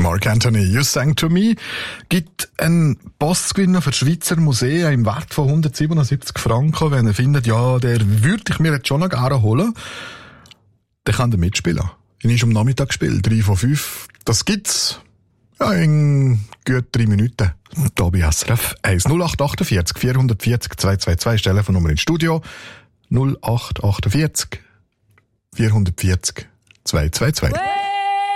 Mark Anthony, You Sang to Me, gibt einen Postgewinner für das Schweizer Museum im Wert von 177 Franken. Wenn ihr findet, ja, der würde ich mir jetzt schon noch gerne holen, dann kann er mitspielen. Er ist am Nachmittag gespielt, 3 von 5. Das gibt's ja in gut 3 Minuten. Da bei SRF 1 0848 440 222, Telefonnummer ins Studio 0848 440 222.